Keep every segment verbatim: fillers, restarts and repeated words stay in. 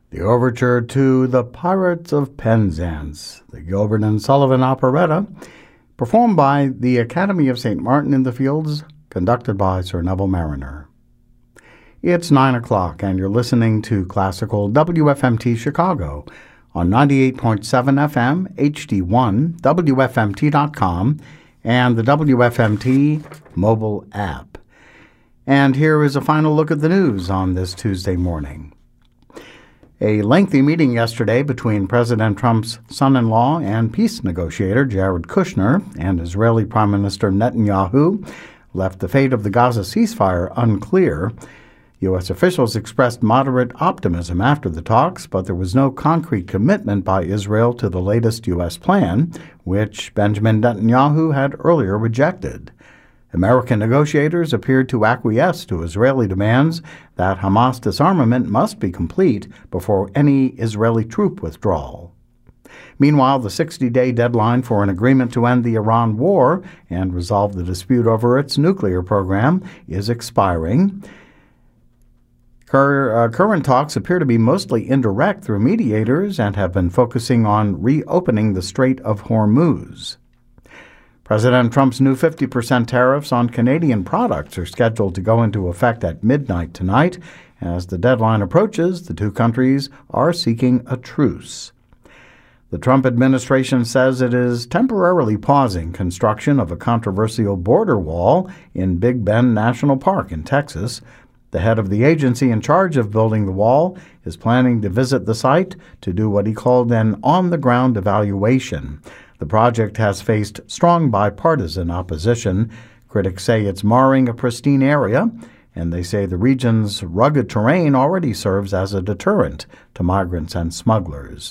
the overture to The Pirates of Penzance, the Gilbert and Sullivan operetta, performed by the Academy of Saint Martin in the Fields, conducted by Sir Neville Mariner. It's nine o'clock, and you're listening to Classical W F M T Chicago on ninety-eight point seven F M, H D one, W F M T dot com, and the W F M T mobile app. And here is a final look at the news on this Tuesday morning. A lengthy meeting yesterday between President Trump's son-in-law and peace negotiator Jared Kushner and Israeli Prime Minister Netanyahu left the fate of the Gaza ceasefire unclear. U S officials expressed moderate optimism after the talks, but there was no concrete commitment by Israel to the latest U S plan, which Benjamin Netanyahu had earlier rejected. American negotiators appeared to acquiesce to Israeli demands that Hamas disarmament must be complete before any Israeli troop withdrawal. Meanwhile, the sixty-day deadline for an agreement to end the Iran war and resolve the dispute over its nuclear program is expiring. Cur- uh, current talks appear to be mostly indirect through mediators and have been focusing on reopening the Strait of Hormuz. President Trump's new fifty percent tariffs on Canadian products are scheduled to go into effect at midnight tonight. As the deadline approaches, the two countries are seeking a truce. The Trump administration says it is temporarily pausing construction of a controversial border wall in Big Bend National Park in Texas. The head of the agency in charge of building the wall is planning to visit the site to do what he called an on-the-ground evaluation. The project has faced strong bipartisan opposition. Critics say it's marring a pristine area, and they say the region's rugged terrain already serves as a deterrent to migrants and smugglers.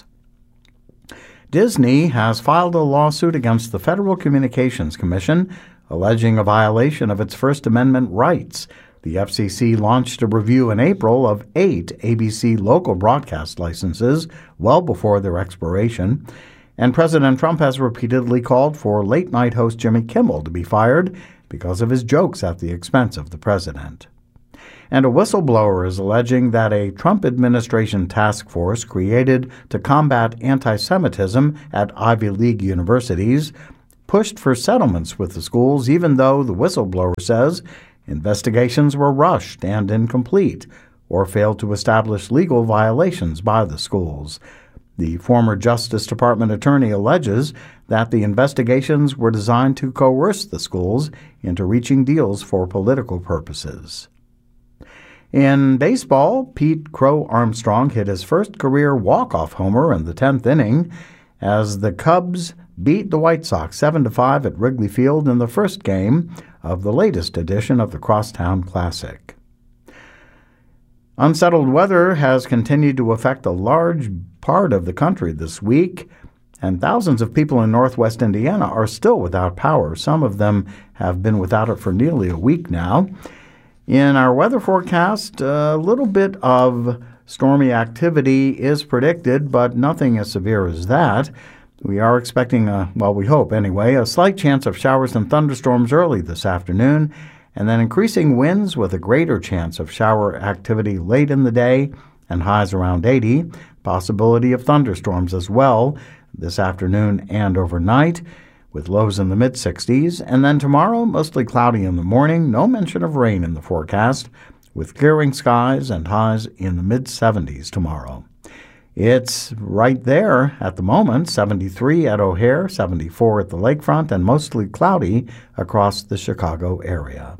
Disney has filed a lawsuit against the Federal Communications Commission, alleging a violation of its First Amendment rights. The F C C launched a review in April of eight A B C local broadcast licenses, well before their expiration. And President Trump has repeatedly called for late-night host Jimmy Kimmel to be fired because of his jokes at the expense of the president. And a whistleblower is alleging that a Trump administration task force created to combat anti-Semitism at Ivy League universities pushed for settlements with the schools, even though the whistleblower says investigations were rushed and incomplete or failed to establish legal violations by the schools. The former Justice Department attorney alleges that the investigations were designed to coerce the schools into reaching deals for political purposes. In baseball, Pete Crow Armstrong hit his first career walk-off homer in the tenth inning as the Cubs beat the White Sox seven to five at Wrigley Field in the first game of the latest edition of the Crosstown Classic. Unsettled weather has continued to affect a large part of the country this week, and thousands of people in northwest Indiana are still without power. Some of them have been without it for nearly a week now. In our weather forecast, a little bit of stormy activity is predicted, but nothing as severe as that. We are expecting, a, well, we hope anyway, a slight chance of showers and thunderstorms early this afternoon, and then increasing winds with a greater chance of shower activity late in the day and highs around eighty. Possibility of thunderstorms as well this afternoon and overnight, with lows in the mid-sixties. And then tomorrow, mostly cloudy in the morning, no mention of rain in the forecast, with clearing skies and highs in the mid-seventies tomorrow. It's right there at the moment, seventy-three at O'Hare, seventy-four at the lakefront, and mostly cloudy across the Chicago area.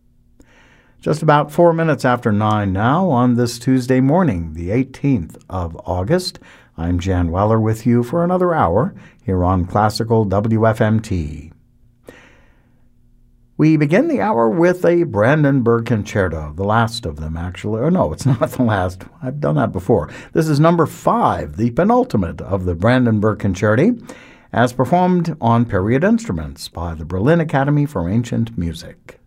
Just about four minutes after nine now on this Tuesday morning, the eighteenth of August. I'm Jan Weller with you for another hour here on Classical W F M T. We begin the hour with a Brandenburg Concerto, the last of them, actually. Or no, it's not the last. I've done that before. This is number five, the penultimate of the Brandenburg Concerti, as performed on period instruments by the Berlin Academy for Ancient Music.